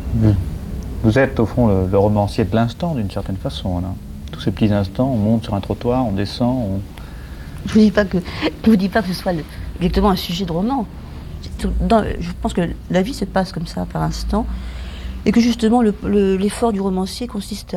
Vous, vous êtes au fond le romancier de l'instant d'une certaine façon, là. Tous ces petits instants, on monte sur un trottoir, on descend, Je vous dis pas que ce soit exactement un sujet de roman. Je pense que la vie se passe comme ça, par instant, et que justement l'effort du romancier consiste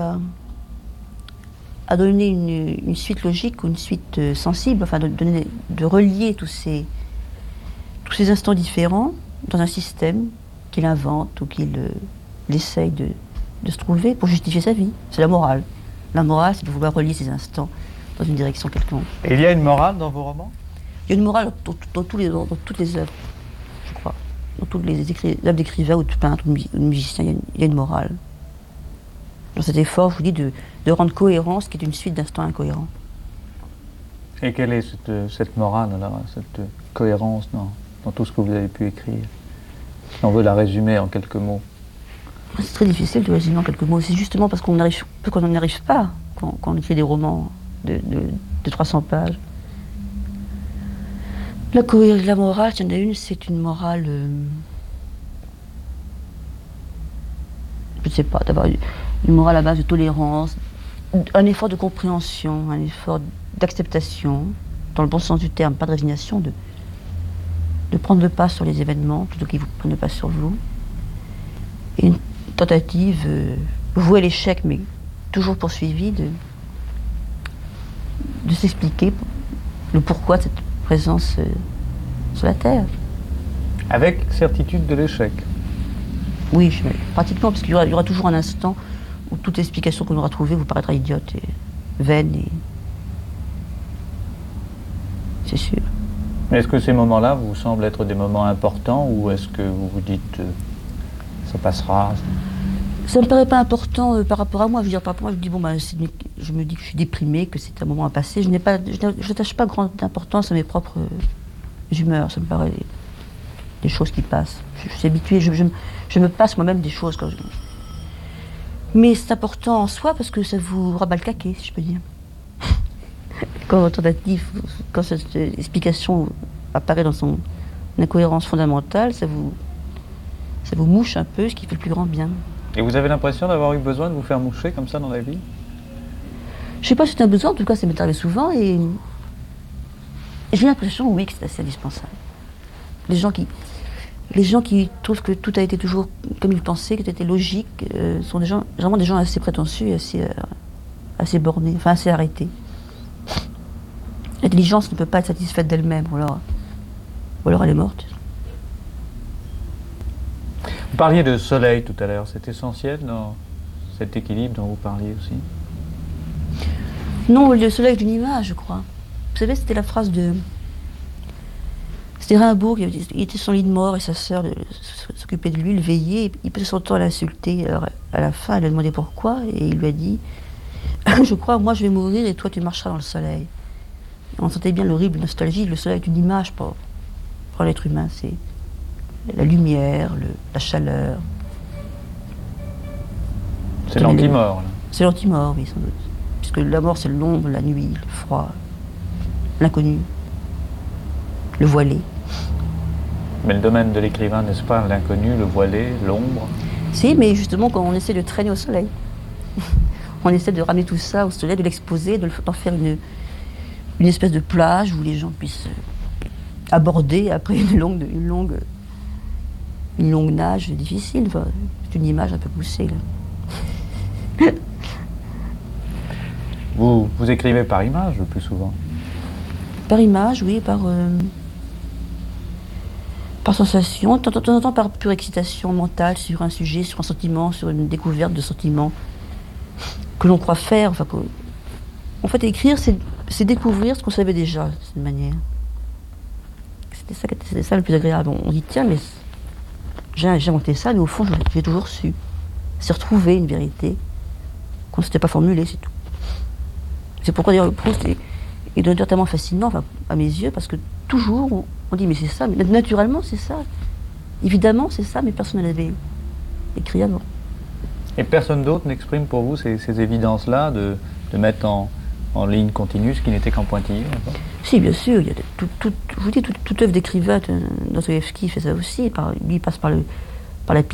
à donner une suite logique ou une suite sensible, enfin de relier tous ces instants différents dans un système qu'il invente ou qu'il essaye de se trouver pour justifier sa vie. C'est la morale. La morale, c'est de vouloir relier ces instants dans une direction quelconque. Et il y a une morale dans vos romans? Il y a une morale dans toutes les œuvres, je crois. Dans toutes les œuvres d'écrivain ou de peintre ou de musicien, il y a une morale. Dans cet effort, je vous dis, de rendre cohérent ce qui est une suite d'instants incohérents. Et quelle est cette morale, alors, cette cohérence dans tout ce que vous avez pu écrire? Si on veut la résumer en quelques mots. C'est très difficile de résumer en quelques mots. C'est justement parce qu'on n'en arrive pas quand on écrit des romans de 300 pages. La morale, s'il y en a une, c'est une morale... je ne sais pas, d'avoir une morale à base de tolérance, un effort de compréhension, un effort d'acceptation, dans le bon sens du terme, pas de résignation, de prendre le pas sur les événements plutôt qu'ils prennent le pas sur vous. Et une tentative vouée à l'échec, mais toujours poursuivie, de s'expliquer le pourquoi de cette présence sur la Terre. Avec certitude de l'échec. Oui, pratiquement, parce qu'il y aura toujours un instant où toute explication qu'on aura trouvée vous paraîtra idiote et vaine, et c'est sûr. Mais est-ce que ces moments-là vous semblent être des moments importants, ou est-ce que vous vous dites ça passera? Ça me paraît pas important par rapport à moi. Je veux dire, par rapport à moi, je me dis, bon, je me dis que je suis déprimée, que c'est un moment à passer. Je n'attache pas grande importance à mes propres humeurs. Ça me paraît des choses qui passent. Je suis habituée, je me passe moi-même des choses quand je... Mais c'est important en soi parce que ça vous rabat le caquet, si je peux dire. Quand cette explication apparaît dans son incohérence fondamentale, ça vous mouche un peu, ce qui fait le plus grand bien. Et vous avez l'impression d'avoir eu besoin de vous faire moucher comme ça dans la vie? Je sais pas si c'est un besoin, en tout cas ça m'est arrivé souvent, et j'ai l'impression, oui, que c'est assez indispensable. Les gens qui trouvent que tout a été toujours comme ils pensaient, que tout était logique, sont généralement des gens assez prétentieux et assez bornés, enfin assez arrêtés. L'intelligence ne peut pas être satisfaite d'elle-même, ou alors elle est morte. Vous parliez de soleil tout à l'heure, c'est essentiel dans cet équilibre dont vous parliez aussi? Non, le soleil est une image, je crois. Vous savez, c'était la phrase de... C'était Rimbaud, il était sur son lit de mort et sa sœur s'occupait de lui, le veillait, il passait son temps à l'insulter. Alors, à la fin, elle lui a demandé pourquoi, et il lui a dit « Je crois, moi je vais mourir et toi tu marcheras dans le soleil. » On sentait bien l'horrible nostalgie. Le soleil est une image pour l'être humain, c'est la lumière, la chaleur. C'est l'anti-mort, là. C'est l'anti-mort, oui, sans doute. Puisque la mort, c'est l'ombre, la nuit, le froid, l'inconnu, le voilé. Mais le domaine de l'écrivain, n'est-ce pas, l'inconnu, le voilé, l'ombre? Si, mais justement, quand on essaie de traîner au soleil, on essaie de ramener tout ça au soleil, de l'exposer, d'en faire une espèce de plage où les gens puissent aborder après une longue nage difficile. Enfin, c'est une image un peu poussée, là. Vous écrivez par image le plus souvent? Par image, oui, par sensation, de temps en temps par pure excitation mentale sur un sujet, sur un sentiment, sur une découverte de sentiments que l'on croit faire. Enfin, en fait, écrire, c'est découvrir ce qu'on savait déjà, de cette manière. C'était ça le plus agréable. On dit, tiens, mais j'ai inventé ça, mais au fond, j'ai toujours su. C'est retrouver une vérité qu'on ne s'était pas formulée, c'est tout. C'est pourquoi d'ailleurs le Proust est notamment fascinant, enfin, à mes yeux, parce que toujours on dit mais c'est ça, mais naturellement c'est ça. Évidemment c'est ça, mais personne ne l'avait écrit avant. Et personne d'autre n'exprime pour vous ces évidences-là de mettre en ligne continue ce qui n'était qu'en pointillé? Si, bien sûr, il y a je vous dis, toute œuvre d'écrivain, Dostoïevski fait ça aussi, lui il passe par la